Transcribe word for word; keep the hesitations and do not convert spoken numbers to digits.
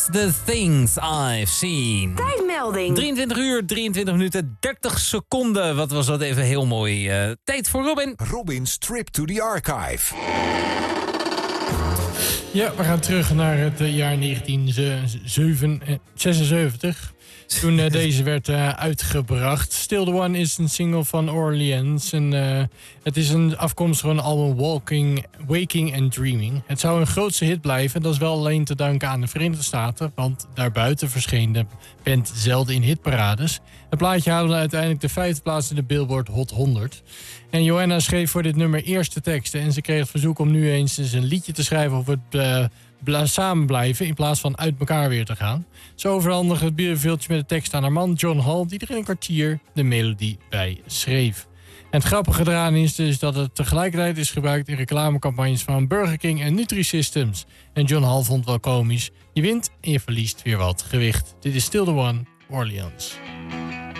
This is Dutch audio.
The Things I've Seen. Tijdmelding. drieëntwintig uur, drieëntwintig minuten, dertig seconden. Wat was dat even heel mooi. Uh, tijd voor Robin. Robin's Trip to the Archive. Ja, we gaan terug naar het uh, jaar negentien zesenzeventig. Toen uh, deze werd uh, uitgebracht. Still the One is een single van Orleans. En, uh, het is een afkomstig van het album Walking, Waking and Dreaming. Het zou een grootste hit blijven. Dat is wel alleen te danken aan de Verenigde Staten. Want daarbuiten verscheen de band zelden in hitparades. Het plaatje haalde uiteindelijk de vijfde plaats in de Billboard Hot honderd. En Joanna schreef voor dit nummer eerst de teksten. En ze kreeg het verzoek om nu eens, eens een liedje te schrijven over het uh, bla- samen blijven in plaats van uit elkaar weer te gaan. Ze overhandigde het bierveeltje met de tekst aan haar man John Hall, die er in een kwartier de melodie bij schreef. En het grappige eraan is dus dat het tegelijkertijd is gebruikt in reclamecampagnes van Burger King en Nutrisystems. En John Hall vond wel komisch. Je wint en je verliest weer wat gewicht. Dit is Still the One, Orleans.